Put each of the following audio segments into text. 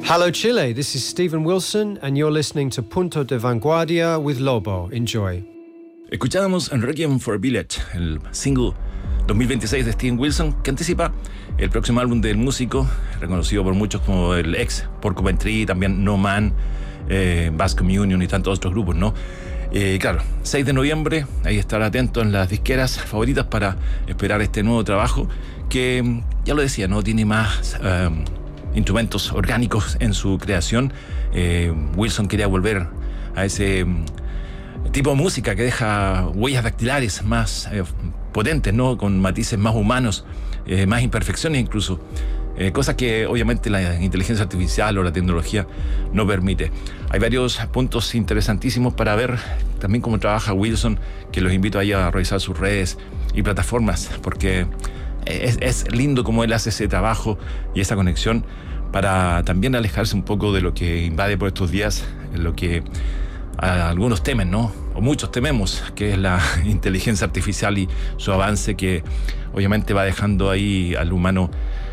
Hello Chile, this is Stephen Wilson and you're listening to Punto de Vanguardia with Lobo. Enjoy. Escuchábamos Requiem for a Village, el single 2026 de Steven Wilson, que anticipa el próximo álbum del músico, reconocido por muchos como el ex Porcupine Tree, también No Man, Bass Communion y tantos otros grupos, ¿no? Claro, 6 de noviembre, ahí estar atentos en las disqueras favoritas para esperar este nuevo trabajo que, ya lo decía, no tiene más instrumentos orgánicos en su creación. Wilson quería volver a ese tipo de música que deja huellas dactilares más potentes, ¿no? Con matices más humanos, más imperfecciones incluso. Cosas que obviamente la inteligencia artificial o la tecnología no permite. Hay varios puntos interesantísimos para ver también cómo trabaja Wilson, que los invito ahí a revisar sus redes y plataformas, porque es lindo cómo él hace ese trabajo y esa conexión para también alejarse un poco de lo que invade por estos días, lo que algunos temen, ¿no? O muchos tememos, que es la inteligencia artificial y su avance, que obviamente va dejando ahí al humano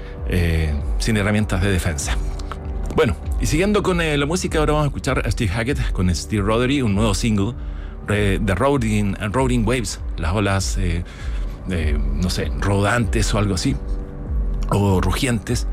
sin herramientas de defensa. Bueno, y siguiendo con la música, ahora vamos a escuchar a Steve Hackett con Steve Rothery, un nuevo single, The Roaring Waves, las olas, no sé, rodantes o algo así, o rugientes.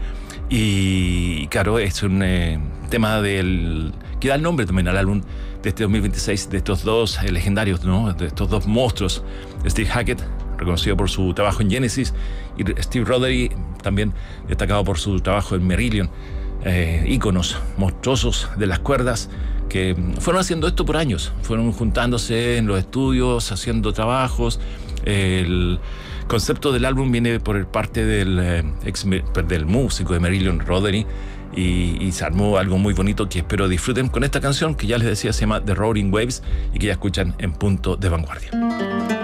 Y claro, es un tema que da el nombre también al álbum de este 2026, de estos dos legendarios, ¿no? De estos dos monstruos, Steve Hackett, reconocido por su trabajo en Genesis, y Steve Rothery, también destacado por su trabajo en Marillion, íconos monstruosos de las cuerdas que fueron haciendo esto por años, fueron juntándose en los estudios, haciendo trabajos. El concepto del álbum viene por parte del músico de Marillion, Rothery, y se armó algo muy bonito que espero disfruten con esta canción que ya les decía se llama The Roaring Waves y que ya escuchan en Punto de Vanguardia.